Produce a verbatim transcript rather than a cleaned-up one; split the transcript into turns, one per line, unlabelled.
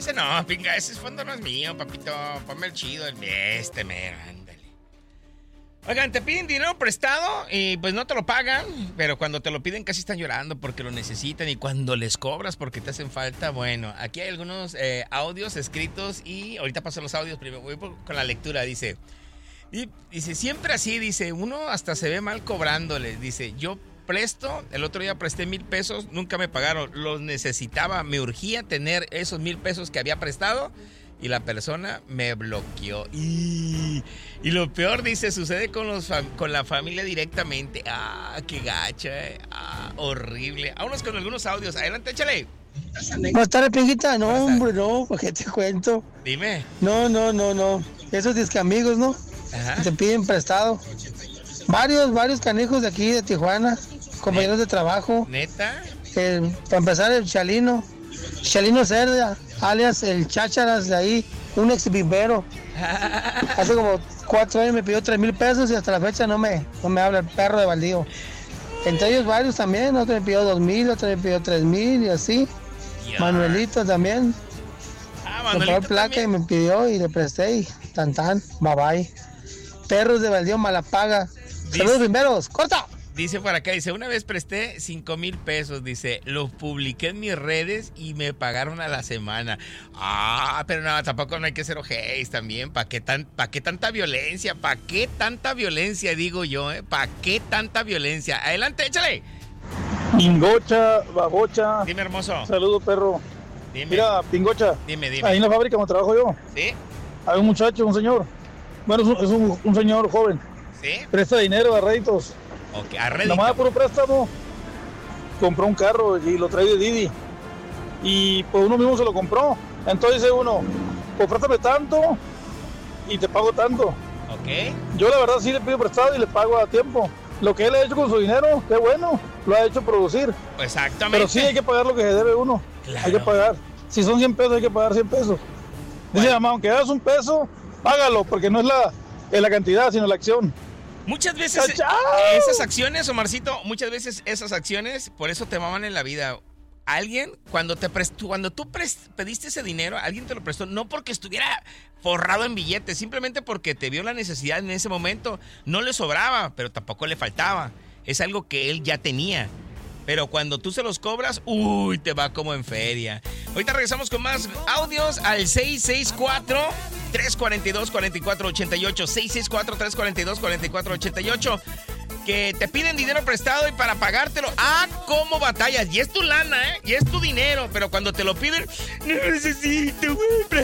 Ese no, pinga, ese fondo no es mío, papito. Ponme el chido, el este, mero, ándale. Oigan, te piden dinero prestado y pues no te lo pagan, pero cuando te lo piden casi están llorando porque lo necesitan y cuando les cobras porque te hacen falta, bueno, aquí hay algunos eh, audios escritos y ahorita paso los audios, primero voy por, con la lectura, dice, y, dice, siempre así, dice, uno hasta se ve mal cobrándoles, dice, yo presto, el otro día presté mil pesos, nunca me pagaron, los necesitaba, me urgía tener esos mil pesos que había prestado. Y la persona me bloqueó. Y, y lo peor, dice, sucede con los fam- con la familia directamente. Ah, qué gacha. Eh. Ah, horrible. Vámonos con algunos audios. Adelante, échale.
Buenas tardes, Pinguita. No, hombre, no, ¿para qué te cuento?
Dime.
No, no, no, no. Esos disque amigos, ¿no?
Ajá.
Que te piden prestado. Varios, varios canijos de aquí, de Tijuana. Compañeros de trabajo.
¿Neta?
El, para empezar, el Chalino. Chalino Cerda, alias el Chácharas de ahí, un ex vivero. Hace como cuatro años me pidió tres mil pesos y hasta la fecha no me, no me habla el perro de baldío. Entre ellos varios también, otro me pidió dos mil, otro me pidió tres mil y así. Yeah. Manuelito también. Ah, Manuelito compró placa también. Y me pidió y le presté y tan tan, bye bye. Perros de baldío malapaga. Saludos primeros, corta.
Dice por acá, dice, una vez presté cinco mil pesos, dice, los publiqué en mis redes y me pagaron a la semana. Ah, pero no, tampoco no hay que ser ojéis también. ¿Para qué, tan, pa qué tanta violencia? ¿Para qué tanta violencia, digo yo? Eh? ¿Para qué tanta violencia? Adelante, échale.
Pingocha, babocha.
Dime, hermoso.
Saludos, perro.
Dime.
Mira, Pingocha.
Dime, dime.
Ahí en la fábrica donde trabajo yo.
¿Sí?
Hay un muchacho, un señor. Bueno, es un, es un, un señor joven.
¿Sí?
Presta dinero a réditos.
Ok, a rédito.
Nomás por un préstamo. Compró un carro y lo trae de Didi. Y pues uno mismo se lo compró. Entonces dice uno, pues préstame tanto y te pago tanto.
Ok.
Yo la verdad sí le pido prestado y le pago a tiempo. Lo que él ha hecho con su dinero, qué bueno, lo ha hecho producir.
Exactamente.
Pero sí hay que pagar lo que se debe uno. Claro. Hay que pagar. Si son cien pesos, hay que pagar cien pesos. Dice bueno. Mamá, aunque hagas un peso, págalo, porque no es la, es la cantidad, sino la acción.
Muchas veces ¡Chao! Esas acciones, Omarcito, muchas veces esas acciones, por eso te maman en la vida. Alguien, cuando te prestó, cuando tú prest, pediste ese dinero, alguien te lo prestó, no porque estuviera forrado en billetes, simplemente porque te vio la necesidad en ese momento. No le sobraba, pero tampoco le faltaba. Es algo que él ya tenía. Pero cuando tú se los cobras, uy, te va como en feria. Ahorita regresamos con más audios al seis seis cuatro, tres cuatro dos, cuatro cuatro ocho ocho. seis seis cuatro, tres cuatro dos, cuatro cuatro ocho ocho. Que te piden dinero prestado y para pagártelo, ah, cómo batallas. Y es tu lana, ¿eh? Y es tu dinero. Pero cuando te lo piden, no necesito, güey,